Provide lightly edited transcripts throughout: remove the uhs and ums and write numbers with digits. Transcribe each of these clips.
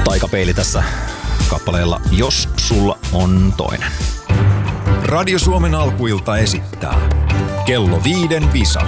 Taikapeili tässä kappaleella Jos sulla on toinen. Radio Suomen alkuilta esittää Kello 5 Visa.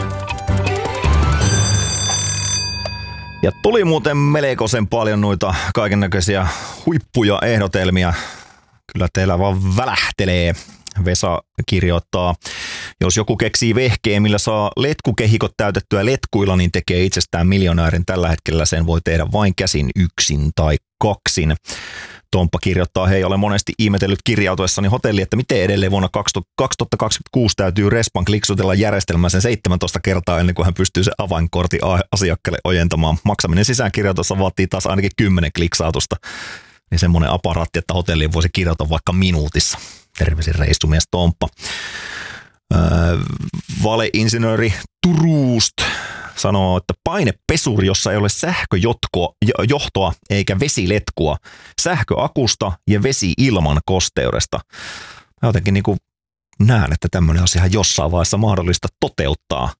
Ja tuli muuten melkoisen paljon noita kaikennäköisiä huippuja ehdotelmia. Kyllä teillä vaan välähtelee. Vesa kirjoittaa, jos joku keksii vehkeen, millä saa letkukehikot täytettyä letkuilla, niin tekee itsestään miljonäärin. Tällä hetkellä sen voi tehdä vain käsin yksin tai kaksin. Tomppa kirjoittaa, hei, olen monesti ihmetellyt kirjautuessani hotelli, että miten edelleen vuonna 2026 täytyy Respan kliksutella järjestelmää sen 17 kertaa ennen kuin hän pystyy sen avainkortin asiakkaalle ojentamaan. Maksaminen sisäänkirjoitussa vaatii taas ainakin 10 kliksautusta. Niin semmoinen aparaatti, että hotelliin voisi kirjoittaa vaikka minuutissa. Terveisin reissumies Tomppa. Valeinsinööri Turuust sanoo, että painepesuri, jossa ei ole sähköjohtoa eikä vesiletkua, sähköakusta ja vesi ilman kosteudesta. Mä jotenkin niin kuin näen, että tämmöinen asia jossain vaiheessa mahdollista toteuttaa.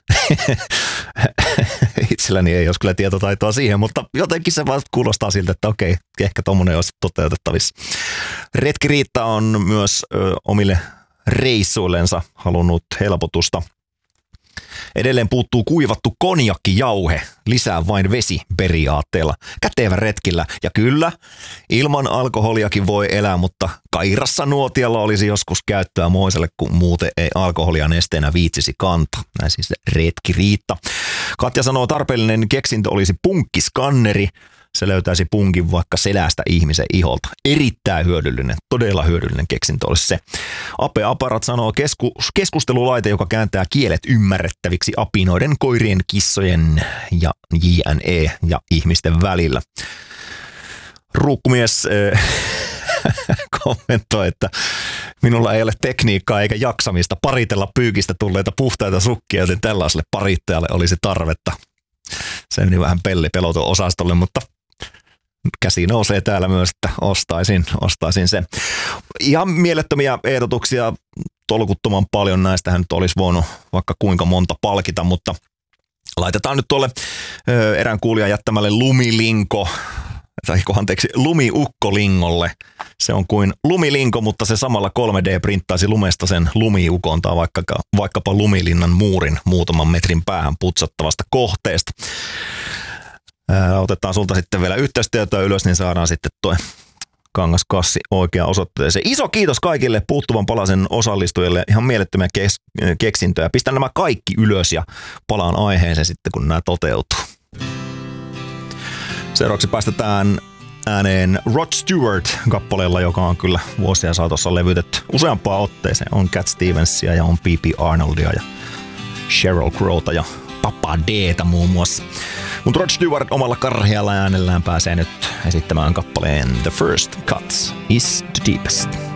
Itselläni ei olisi kyllä tietotaitoa siihen, mutta jotenkin se vaan kuulostaa siltä, että okei, ehkä tommoinen olisi toteutettavissa. Retki Riitta on myös omille reissuillensa halunnut helpotusta. Edelleen puuttuu kuivattu konjakkijauhe, lisää vain vesi periaatteella. Kätevä retkillä. Ja kyllä, ilman alkoholiakin voi elää, mutta Kairassa nuotialla olisi joskus käyttöä moiselle, kun muuten ei alkoholia nesteenä viitsisi kantaa. Näin siis Retki Riitta. Katja sanoo, tarpeellinen keksintö olisi punkkiskanneri. Se löytäisi punkin vaikka selästä ihmisen iholta. Erittäin hyödyllinen, todella hyödyllinen keksintö olisi se. Ape Aparat sanoo keskustelulaite, joka kääntää kielet ymmärrettäviksi apinoiden, koirien, kissojen ja JNE ja ihmisten välillä. Ruukkumies kommentoi, että minulla ei ole tekniikkaa eikä jaksamista paritella pyykistä tulleita puhtaita sukkia, joten tällaiselle parittajalle olisi tarvetta. Se meni vähän pellipeloton osastolle, mutta käsi nousee täällä myös, että ostaisin sen. Ihan mielettömiä ehdotuksia, tolkuttoman paljon näistähän nyt olisi voinut vaikka kuinka monta palkita, mutta laitetaan nyt tuolle erään kuulijan jättämälle lumiukkolingolle. Se on kuin lumilinko, mutta se samalla 3D-printtaisi lumesta sen lumiukon tai vaikkapa Lumilinnan muurin muutaman metrin päähän putsattavasta kohteesta. Otetaan sulta sitten vielä yhteystietoa ylös, niin saadaan sitten tuo kangaskassi oikeaan osoitteeseen. Iso kiitos kaikille puuttuvan palasen osallistujille. Ihan mielettömiä keksintöjä. Pistän nämä kaikki ylös ja palaan aiheeseen sitten, kun nämä toteutuu. Seuraavaksi päästetään ääneen Rod Stewart kappaleella, joka on kyllä vuosien saatossa levytetty useampaan otteeseen. On Cat Stevensia ja on P.P. Arnoldia ja Sheryl Crowta ja Papa D:tä muun muassa. Mutta Rod Stewart omalla karhealla äänellään pääsee nyt esittämään kappaleen The First Cut is the Deepest.